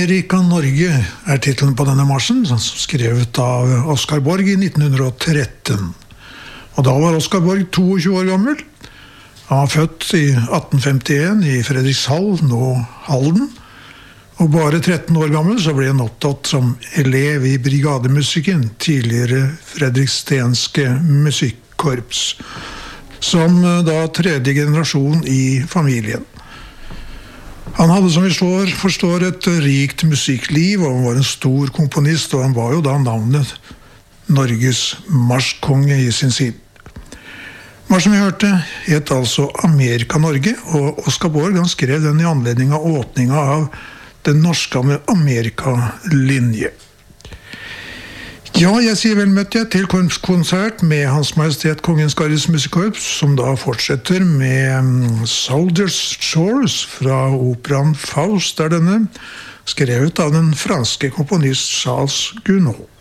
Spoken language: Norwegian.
Amerika Norge titlen på denne marsjen, skrevet av Oskar Borg i 1913. Og da var Oskar Borg 22 år gammel. Han var født i 1851 i Fredrikshall, nå Halden. Og bare 13 år gammel så ble han opptatt som elev i brigademusikken, tidligere Fredrikstenske musikkorps, som da tredje generasjon i familien. Han hadde, som vi forstår, et rikt musikkliv, og han var en stor komponist, og han var jo da navnet Norges marsjkonge i sin tid. Marsjen vi hørte het altså Amerika Norge, og Oskar Borg han skrev den i anledning av åpninga av den norske Amerika-linje. Ja, jeg sier vel møtte jeg til konsert med Hans Majestet Kongens Gardes Musikkorps, som da fortsetter med Soldiers Chorus fra operaen Faust, denne skrevet av den franske komponist Charles Gounod.